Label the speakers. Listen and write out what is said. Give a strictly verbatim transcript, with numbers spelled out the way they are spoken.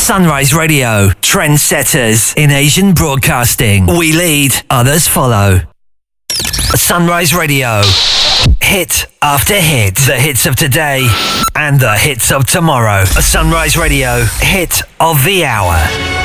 Speaker 1: Sunrise Radio, trendsetters in Asian broadcasting. We lead, others follow. Sunrise Radio, hit after hit. The hits of today and the hits of tomorrow. Sunrise Radio, hit of the hour.